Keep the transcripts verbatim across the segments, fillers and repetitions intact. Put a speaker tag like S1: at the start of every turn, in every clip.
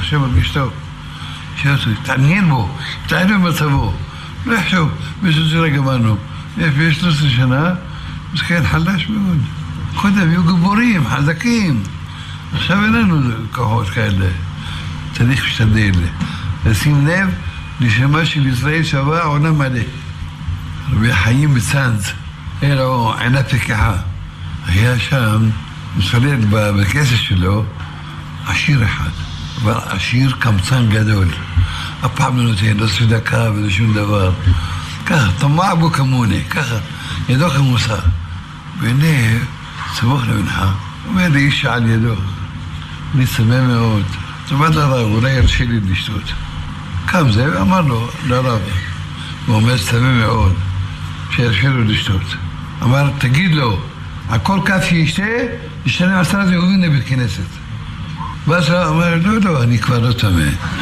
S1: עכשיו מרגיש טוב. תעניין בו, תעניין במצבו. לא יחשוב, בשביל זה גמרנו. יש שלוש עשרה שנה, מסכן חלש מאוד. קודם היו גיבורים, חזקים. עכשיו אין לנו כוחות כאלה. צריך להשתדל. לשים לב, נשמה של ישראל שווה עולם מלא. רבי חיים בצנז, היה לו עינה פקחה. היה שם, מסולד בכסף שלו, עשיר אחד. אבל עשיר קמצן גדול. הפעם לא נותן, לא צדקה ולא שום דבר. ככה, תמע בו כמוני, ככה, ידו כמוסר. והנה, סמוך למנחה, אומר לי איש על ידו. אני צמא מאוד. תאמר לרב, אולי ירשה לי לשתות. קם זה, ואמר לו, לרב. הוא אומר, צמא מאוד, שירשה לו לשתות. אמר, תגיד לו, הכל כף שישתה, ישתנה עשרה זהובים לבית כנסת. ואז הוא אומר, לא, לא, אני כבר לא תמה.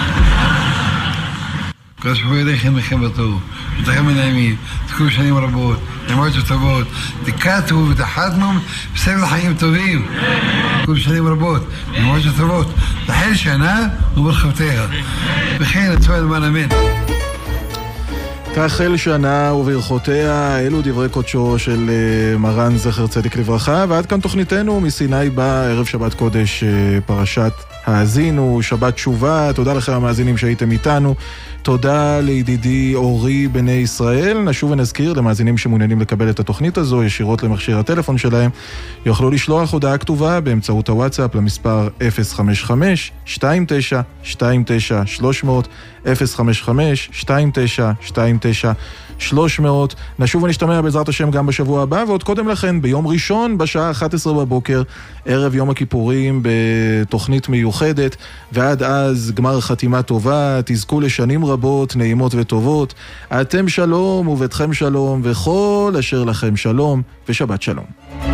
S1: כל שבוע אליכם לכם בטוב, שתכם מנעימים, תקום שנים רבות, נעמות וטובות, תקעתו ותחתנו בסבל חיים טובים. תקום שנים רבות, נעמות וטובות, תחל שנה וברכבתיה. וכן, עצמא למען אמן.
S2: תחל שנה וברכותיה, אלו דברי קודשו של מרן זכר צדיק לברכה, ועד כאן תוכניתנו מסיני בא ערב שבת קודש, פרשת האזינו, שבת תשובה. תודה לכם המאזינים שהייתם איתנו, תודה לידידי אורי בני ישראל. נשוב ונזכיר למאזינים שמעוניינים לקבל את התוכנית הזו ישירות למכשיר הטלפון שלהם, יוכלו לשלוח הודעה כתובה באמצעות הוואטסאפ למספר אפס חמש חמש שתיים תשע שתיים תשע שלוש מאות, אפס חמש חמש שתיים תשע שתיים תשע שלוש מאות. נשוב ונשתמע בעזרת השם גם בשבוע הבא, ועוד קודם לכן ביום ראשון בשעה אחת עשרה בבוקר, ערב יום הכיפורים, בתוכנית מיוחדת. ועד אז גמר חתימה טובה, תזכו לשנים רבות נעימות וטובות. אתם שלום וביתכם שלום וכל אשר לכם שלום, ושבת שלום.